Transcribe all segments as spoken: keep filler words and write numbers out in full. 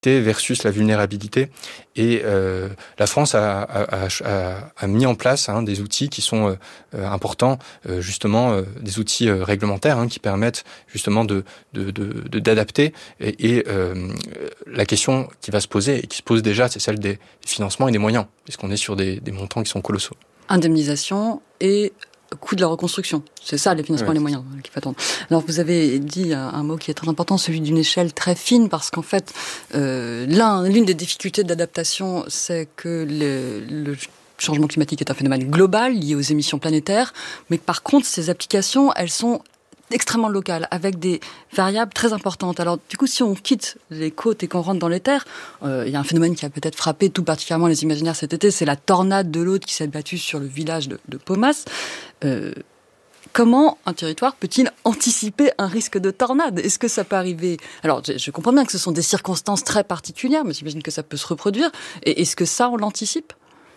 versus la vulnérabilité. Et euh, la France a, a, a, a mis en place hein, des outils qui sont euh, importants, euh, justement euh, des outils euh, réglementaires hein, qui permettent justement de, de, de, de d'adapter. Et, et euh, la question qui va se poser et qui se pose déjà, c'est celle des financements et des moyens, puisqu'on est sur des, des montants qui sont colossaux. Indemnisation et coût de la reconstruction. C'est ça, les financements ouais. et les moyens qu'il faut attendre. Alors, vous avez dit un, un mot qui est très important, celui d'une échelle très fine, parce qu'en fait, euh, l'un, l'une des difficultés d'adaptation, c'est que le, le changement climatique est un phénomène global, lié aux émissions planétaires, mais par contre, ces applications, elles sont extrêmement locales, avec des variables très importantes. Alors, du coup, si on quitte les côtes et qu'on rentre dans les terres, euh, il y a un phénomène qui a peut-être frappé tout particulièrement les imaginaires cet été, c'est la tornade de l'Aude qui s'est battue sur le village de, de Paumas. Euh, comment un territoire peut-il anticiper un risque de tornade ? Est-ce que ça peut arriver ? Alors, je, je comprends bien que ce sont des circonstances très particulières, mais j'imagine que ça peut se reproduire. Et est-ce que ça, on l'anticipe ?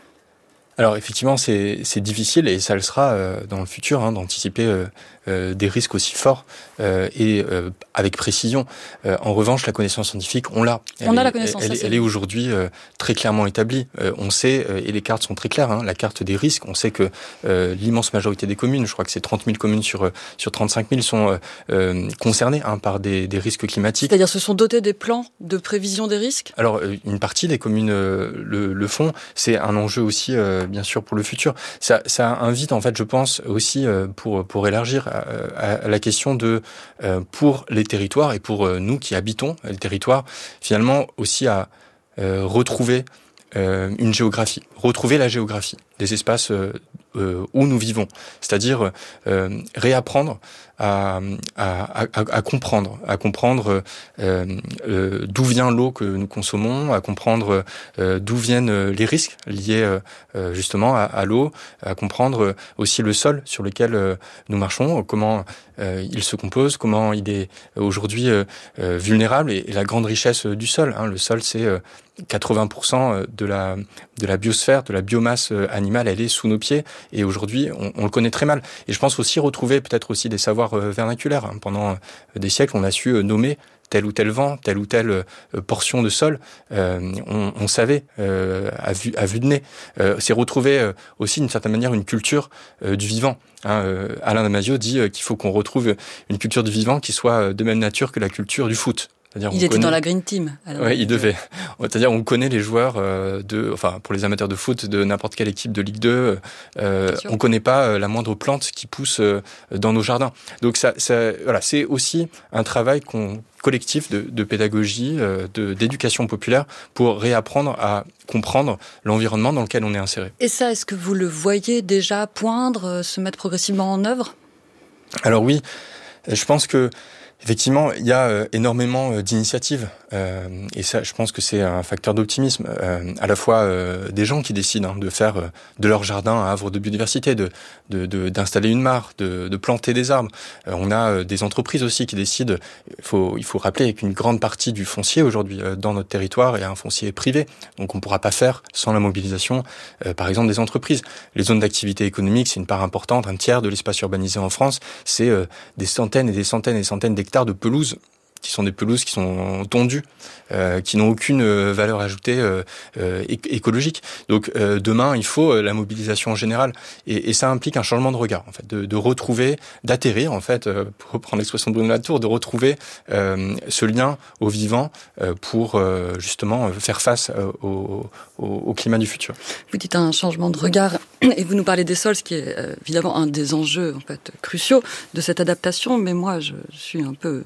Alors effectivement, c'est, c'est difficile et ça le sera euh, dans le futur hein, d'anticiper euh, euh, des risques aussi forts euh, et euh, avec précision. Euh, en revanche, la connaissance scientifique, on l'a. Elle on a est, la connaissance. Elle, elle, elle est aujourd'hui euh, très clairement établie. Euh, on sait, euh, et les cartes sont très claires, hein, la carte des risques, on sait que euh, l'immense majorité des communes, je crois que c'est trente mille communes sur, sur trente-cinq mille, sont euh, euh, concernées hein, par des, des risques climatiques. C'est-à-dire se sont dotés des plans de prévision des risques ? Alors, euh, une partie des communes euh, le, le font. C'est un enjeu aussi... Euh, bien sûr pour le futur. Ça, ça invite en fait, je pense aussi euh, pour pour élargir à, à la question de euh, pour les territoires et pour euh, nous qui habitons les territoires, finalement aussi à euh, retrouver euh, une géographie, retrouver la géographie des espaces euh, euh, où nous vivons, c'est-à-dire euh, réapprendre à, à, à, à comprendre, à comprendre euh, euh, d'où vient l'eau que nous consommons, à comprendre euh, d'où viennent les risques liés euh, justement à, à l'eau, à comprendre aussi le sol sur lequel euh, nous marchons, comment euh, il se compose, comment il est aujourd'hui euh, euh, vulnérable et, et la grande richesse du sol. Hein. Le sol, c'est euh, quatre-vingts pour cent de la de la biosphère, de la biomasse animale, elle est sous nos pieds et aujourd'hui on, on le connaît très mal. Et je pense aussi retrouver peut-être aussi des savoirs vernaculaires. Pendant des siècles, on a su nommer tel ou tel vent, telle ou telle euh, portion de sol, euh, on, on savait euh, à vue à vue de nez. Euh, c'est retrouver euh, aussi d'une certaine manière une culture euh, du vivant. Hein, euh, Alain Damasio dit euh, qu'il faut qu'on retrouve une culture du vivant qui soit de même nature que la culture du foot. C'est-à-dire, il était connaît... dans la Green Team. Oui, il devait. C'est-à-dire, on connaît les joueurs euh, de, enfin, pour les amateurs de foot, de n'importe quelle équipe de Ligue deux. Euh, on connaît pas euh, la moindre plante qui pousse euh, dans nos jardins. Donc, ça, ça, voilà, c'est aussi un travail qu'on, collectif de, de pédagogie, euh, de, d'éducation populaire pour réapprendre à comprendre l'environnement dans lequel on est inséré. Et ça, est-ce que vous le voyez déjà poindre, se mettre progressivement en œuvre ? Alors oui, je pense que effectivement, il y a euh, énormément euh, d'initiatives euh, et ça, je pense que c'est un facteur d'optimisme. Euh, à la fois euh, des gens qui décident hein, de faire euh, de leur jardin un havre de biodiversité, de, de, de d'installer une mare, de, de planter des arbres. Euh, on a euh, des entreprises aussi qui décident. Il faut, il faut rappeler qu'une grande partie du foncier aujourd'hui euh, dans notre territoire est un foncier privé, donc on ne pourra pas faire sans la mobilisation, euh, par exemple des entreprises. Les zones d'activité économique, c'est une part importante, un tiers de l'espace urbanisé en France, c'est euh, des centaines et des centaines et des centaines d'hectares de pelouses qui sont des pelouses qui sont tondues, euh, qui n'ont aucune euh, valeur ajoutée euh, euh, écologique. Donc euh, demain, il faut euh, la mobilisation générale, et, et ça implique un changement de regard, en fait, de, de retrouver, d'atterrir, en fait, euh, pour reprendre l'expression de Bruno Latour, de retrouver euh, ce lien au vivant euh, pour euh, justement faire face euh, au, au, au climat du futur. Vous dites un changement de regard, et vous nous parlez des sols, ce qui est euh, évidemment un des enjeux en fait cruciaux de cette adaptation. Mais moi, je suis un peu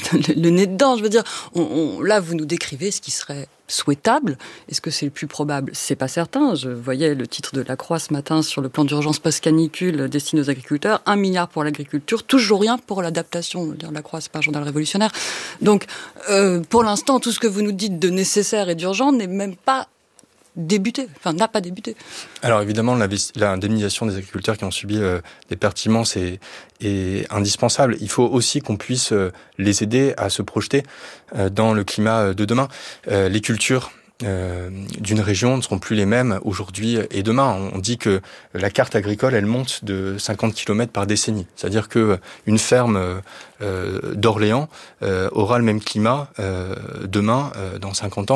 le nez dedans, je veux dire, on, on, là vous nous décrivez ce qui serait souhaitable. Est-ce que c'est le plus probable ? C'est pas certain. Je voyais le titre de La Croix ce matin sur le plan d'urgence post-canicule destiné aux agriculteurs, un milliard pour l'agriculture, toujours rien pour l'adaptation. La Croix, c'est pas un journal révolutionnaire. Donc, euh, pour l'instant, tout ce que vous nous dites de nécessaire et d'urgent n'est même pas débuté, enfin n'a pas débuté. Alors évidemment, l'indemnisation des agriculteurs qui ont subi euh, des pertes immenses est, est indispensable. Il faut aussi qu'on puisse euh, les aider à se projeter euh, dans le climat de demain. Euh, les cultures euh, d'une région ne seront plus les mêmes aujourd'hui et demain. On dit que la carte agricole, elle monte de cinquante kilomètres par décennie. C'est-à-dire que une ferme euh, d'Orléans euh, aura le même climat euh, demain, euh, dans cinquante ans,